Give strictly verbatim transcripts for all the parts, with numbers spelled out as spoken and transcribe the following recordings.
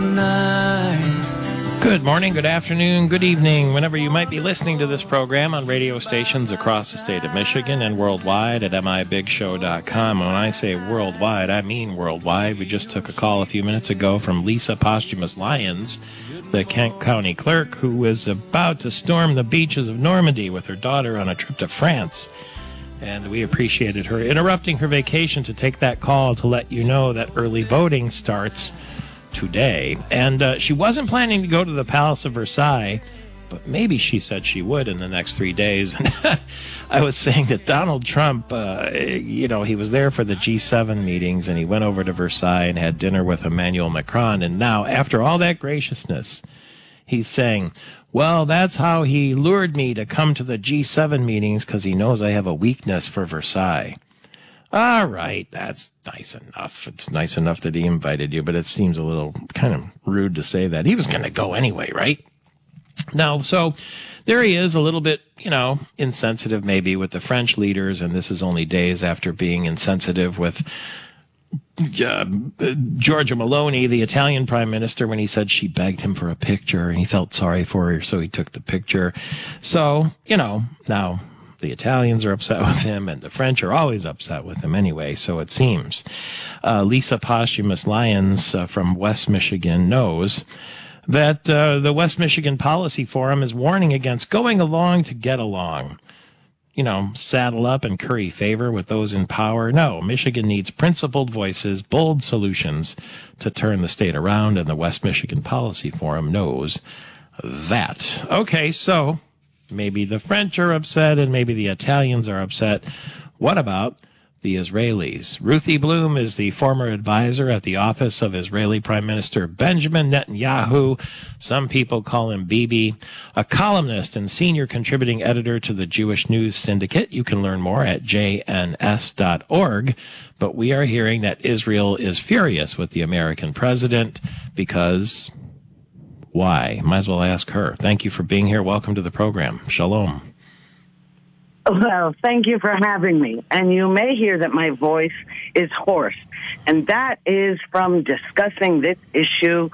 tonight. Good morning, good afternoon, good evening, whenever you might be listening to this program on radio stations across the state of Michigan and worldwide at M I Big Show dot com. When I say worldwide, I mean worldwide. We just took a call a few minutes ago from Lisa Posthumous Lyons, the Kent County clerk, who was about to storm the beaches of Normandy with her daughter on a trip to France. And we appreciated her interrupting her vacation to take that call to let you know that early voting starts today. And uh, she wasn't planning to go to the Palace of Versailles, but maybe she said she would in the next three days. And I was saying that Donald Trump, uh, you know, he was there for the G seven meetings, and he went over to Versailles and had dinner with Emmanuel Macron. And now, after all that graciousness, he's saying, well, that's how he lured me to come to the G seven meetings, because he knows I have a weakness for Versailles. All right, that's nice enough. It's nice enough that he invited you, but it seems a little kind of rude to say that. He was going to go anyway, right? Now, so there he is, a little bit, you know, insensitive maybe with the French leaders, and this is only days after being insensitive with uh, Giorgia Meloni, the Italian prime minister, when he said she begged him for a picture, and he felt sorry for her, so he took the picture. So, you know, now the Italians are upset with him, and the French are always upset with him anyway, so it seems. Uh, Lisa Posthumous Lyons uh, from West Michigan knows that uh, the West Michigan Policy Forum is warning against going along to get along. You know, saddle up and curry favor with those in power. No, Michigan needs principled voices, bold solutions to turn the state around, and the West Michigan Policy Forum knows that. Okay, so maybe the French are upset and maybe the Italians are upset. What about the Israelis? Ruthie Bloom is the former advisor at the office of Israeli Prime Minister Benjamin Netanyahu. Some people call him Bibi, a columnist and senior contributing editor to the Jewish News Syndicate. You can learn more at J N S dot org. But we are hearing that Israel is furious with the American president because why? Might as well ask her. Thank you for being here. Welcome to the program. Shalom. Well, thank you for having me. And you may hear that my voice is hoarse. And that is from discussing this issue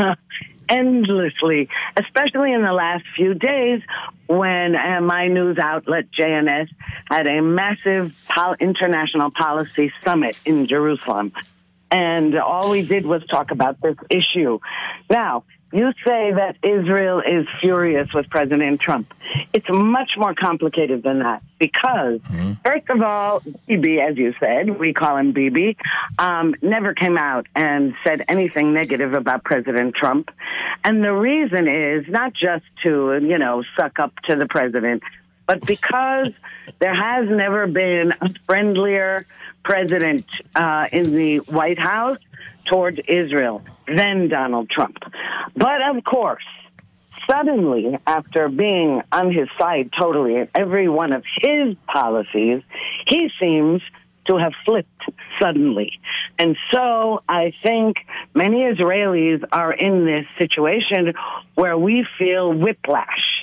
endlessly, especially in the last few days when uh, my news outlet, J N S, had a massive pol- international policy summit in Jerusalem. And all we did was talk about this issue. Now, you say that Israel is furious with President Trump. It's much more complicated than that because, mm-hmm. first of all, Bibi, as you said, we call him Bibi, um, never came out and said anything negative about President Trump. And the reason is not just to, you know, suck up to the president, but because there has never been a friendlier president uh, in the White House toward Israel than Donald Trump. But of course, suddenly, after being on his side totally in every one of his policies, he seems to have flipped suddenly. And so I think many Israelis are in this situation where we feel whiplash.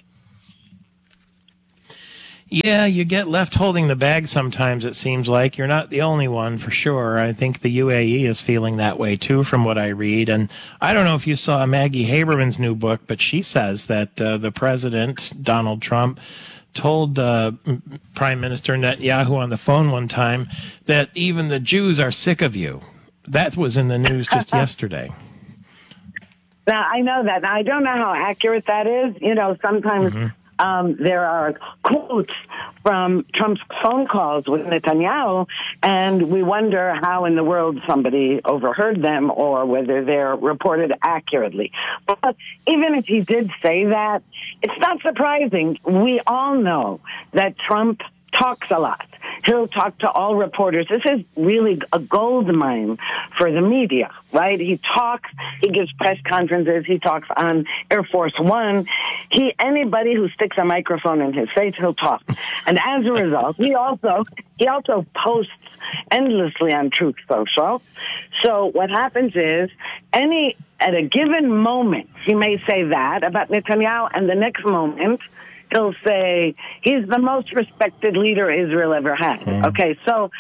Yeah, you get left holding the bag sometimes, it seems like. You're not the only one, for sure. I think the U A E is feeling that way, too, from what I read. And I don't know if you saw Maggie Haberman's new book, but she says that uh, the president, Donald Trump, told uh, Prime Minister Netanyahu on the phone one time that even the Jews are sick of you. That was in the news just yesterday. Now, I know that. Now, I don't know how accurate that is. You know, sometimes... Mm-hmm. Um, there are quotes from Trump's phone calls with Netanyahu, and we wonder how in the world somebody overheard them or whether they're reported accurately. But even if he did say that, it's not surprising. We all know that Trump talks a lot. He'll talk to all reporters. This is really a gold mine for the media, right? He talks, he gives press conferences, he talks on Air Force One. He, anybody who sticks a microphone in his face, he'll talk. And as a result, he also, he also posts endlessly on Truth Social. So what happens is, any, at a given moment, he may say that about Netanyahu, and the next moment, he'll say he's the most respected leader Israel ever had. Mm. Okay, so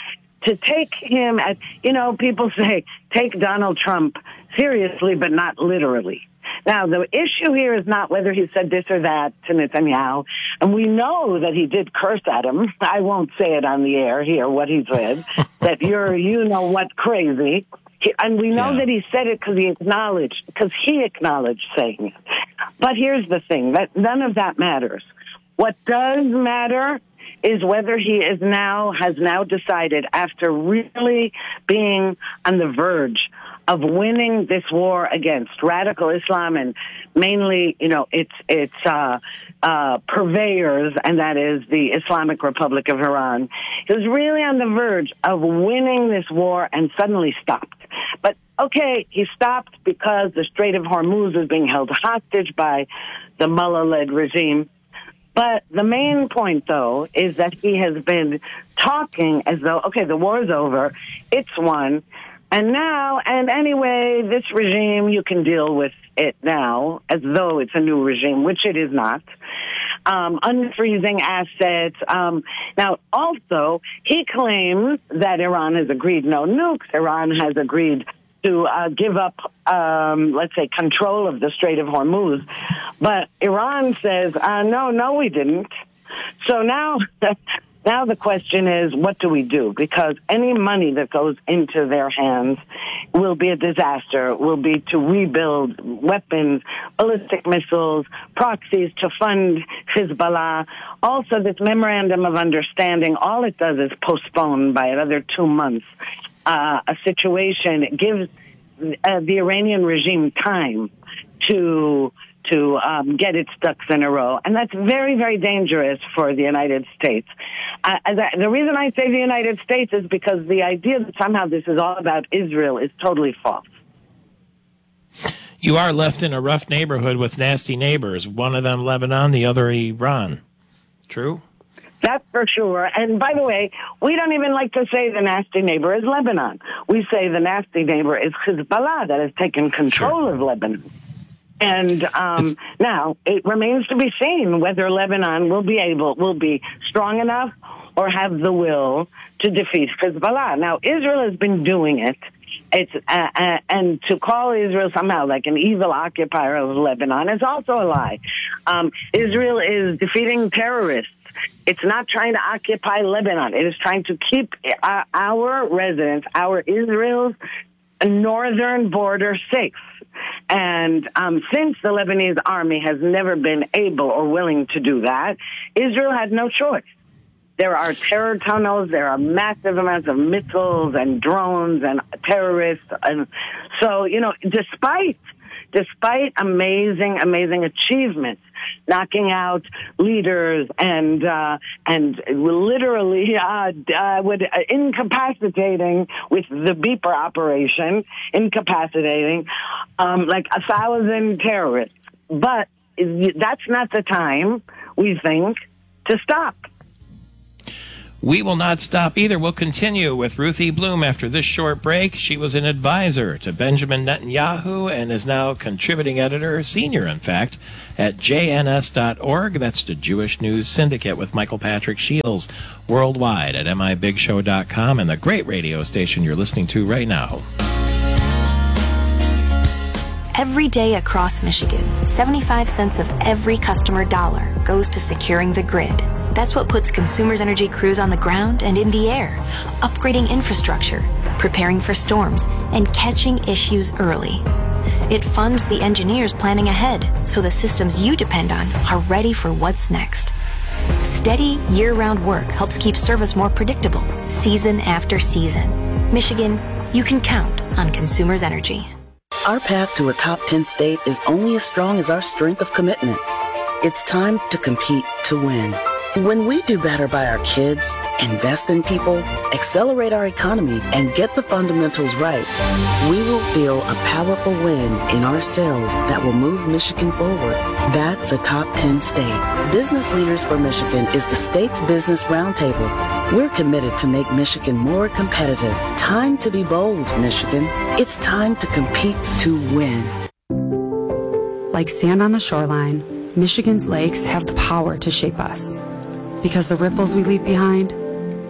to take him as, you know, people say, take Donald Trump seriously, but not literally. Now, the issue here is not whether he said this or that to Netanyahu, and we know that he did curse at him. I won't say it on the air here, what he said, that you're, you know what, crazy. He, and we know yeah. that he said it because he acknowledged, because he acknowledged saying it. But here's the thing, that none of that matters. What does matter is whether he is now, has now decided, after really being on the verge of winning this war against radical Islam and mainly, you know, its its uh, uh, purveyors, and that is the Islamic Republic of Iran. He was really on the verge of winning this war and suddenly stopped. But, okay, he stopped because the Strait of Hormuz is being held hostage by the mullah-led regime. But the main point, though, is that he has been talking as though, okay, the war's over, it's won, and now, and anyway, this regime, you can deal with it now, as though it's a new regime, which it is not. Um, unfreezing assets. Um, now, also, he claims that Iran has agreed no nukes. Iran has agreed to uh, give up, um, let's say, control of the Strait of Hormuz. But Iran says, uh, no, no, we didn't. So now... Now the question is, what do we do? Because any money that goes into their hands will be a disaster, will be to rebuild weapons, ballistic missiles, proxies to fund Hezbollah. Also, this memorandum of understanding, all it does is postpone by another two months uh, a situation. It gives uh, the Iranian regime time to... to um, get its ducks in a row. And that's very, very dangerous for the United States. Uh, that, the reason I say the United States is because the idea that somehow this is all about Israel is totally false. You are left in a rough neighborhood with nasty neighbors, one of them Lebanon, the other Iran. True? That's for sure. And by the way, we don't even like to say the nasty neighbor is Lebanon. We say the nasty neighbor is Hezbollah that has taken control sure. of Lebanon. And um, now it remains to be seen whether Lebanon will be able, will be strong enough or have the will to defeat Hezbollah. Now, Israel has been doing it. It's uh, uh, and to call Israel somehow like an evil occupier of Lebanon is also a lie. Um, Israel is defeating terrorists. It's not trying to occupy Lebanon. It is trying to keep uh, our residents, our Israel's northern border safe. And um, since the Lebanese army has never been able or willing to do that, Israel had no choice. There are terror tunnels, there are massive amounts of missiles and drones and terrorists. And so, you know, despite despite amazing, amazing achievements, knocking out leaders and uh, and literally uh, uh, would, uh, incapacitating with the beeper operation, incapacitating um, like a thousand terrorists. But that's not the time, we think, to stop. We will not stop either. We'll continue with Ruthie Bloom after this short break. She was an advisor to Benjamin Netanyahu and is now contributing editor, senior, in fact, at J N S dot org. That's the Jewish News Syndicate with Michael Patrick Shields worldwide at M I Big Show dot com and the great radio station you're listening to right now. Every day across Michigan, seventy-five cents of every customer dollar goes to securing the grid. That's what puts Consumers Energy crews on the ground and in the air, upgrading infrastructure, preparing for storms, and catching issues early. It funds the engineers planning ahead so the systems you depend on are ready for what's next. Steady, year-round work helps keep service more predictable, season after season. Michigan, you can count on Consumers Energy. Our path to a top ten state is only as strong as our strength of commitment. It's time to compete to win. When we do better by our kids, invest in people, accelerate our economy, and get the fundamentals right, we will feel a powerful win in our sales that will move Michigan forward. That's a top ten state. Business Leaders for Michigan is the state's business roundtable. We're committed to make Michigan more competitive. Time to be bold, Michigan. It's time to compete to win. Like sand on the shoreline, Michigan's lakes have the power to shape us. Because the ripples we leave behind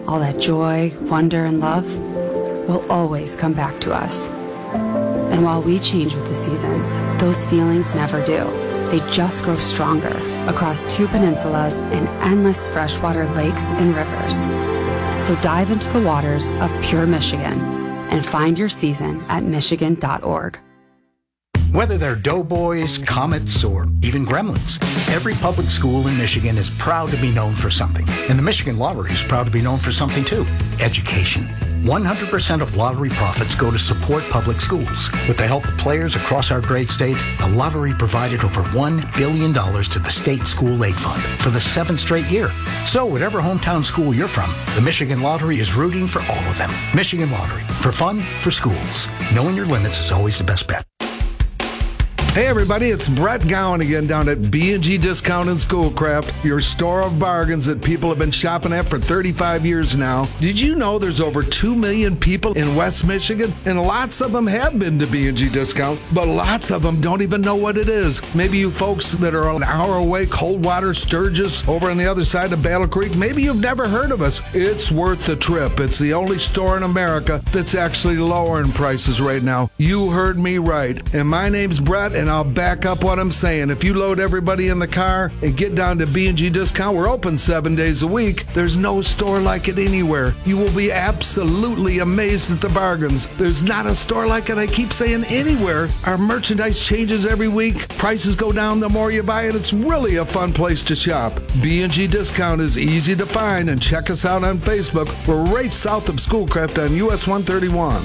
all that joy, wonder, and love will always come back to us. And while we change with the seasons, those feelings never do. They just grow stronger across two peninsulas and endless freshwater lakes and rivers. So dive into the waters of pure Michigan and find your season at michigan dot org. Whether they're doughboys, comets, or even gremlins, every public school in Michigan is proud to be known for something. And the Michigan Lottery is proud to be known for something too: education. one hundred percent of lottery profits go to support public schools. With the help of players across our great state, the lottery provided over one billion dollars to the state school aid fund for the seventh straight year. So whatever hometown school you're from, the Michigan Lottery is rooting for all of them. Michigan Lottery, for fun, for schools. Knowing your limits is always the best bet. Hey everybody, it's Brett Gowan again down at B and G Discount and Schoolcraft, your store of bargains that people have been shopping at for thirty-five years now. Did you know there's over two million people in West Michigan? And lots of them have been to B and G Discount, but lots of them don't even know what it is. Maybe you folks that are an hour away, Coldwater, Sturgis, over on the other side of Battle Creek, maybe you've never heard of us. It's worth the trip. It's the only store in America that's actually lowering prices right now. You heard me right. And my name's Brett, and I'll back up what I'm saying. If you load everybody in the car and get down to B and G Discount, we're open seven days a week. There's no store like it anywhere. You will be absolutely amazed at the bargains. There's not a store like it, I keep saying, anywhere. Our merchandise changes every week. Prices go down the more you buy it. It's really a fun place to shop. B and G Discount is easy to find, and check us out on Facebook. We're right south of Schoolcraft on U S one thirty-one.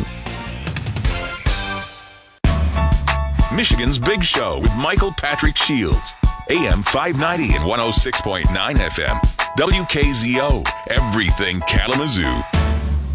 Michigan's Big Show with Michael Patrick Shields. A M five ninety and one oh six point nine F M. W K Z O. Everything Kalamazoo.